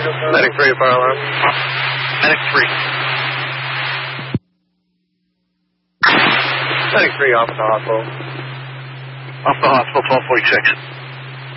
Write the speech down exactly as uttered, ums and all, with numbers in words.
Medic three, fire alarm. Medic three. Medic three, off the hospital. Off the hospital, twelve forty-six.